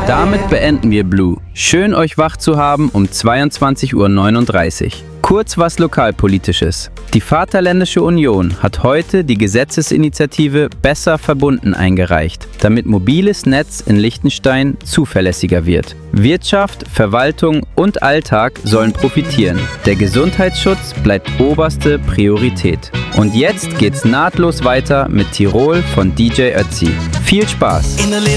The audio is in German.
Damit beenden wir Blue. Schön, euch wach zu haben um 22:39 Uhr. Kurz was Lokalpolitisches. Die Vaterländische Union hat heute die Gesetzesinitiative Besser verbunden eingereicht, damit mobiles Netz in Liechtenstein zuverlässiger wird. Wirtschaft, Verwaltung und Alltag sollen profitieren. Der Gesundheitsschutz bleibt oberste Priorität. Und jetzt geht's nahtlos weiter mit Tirol von DJ Ötzi. Viel Spaß!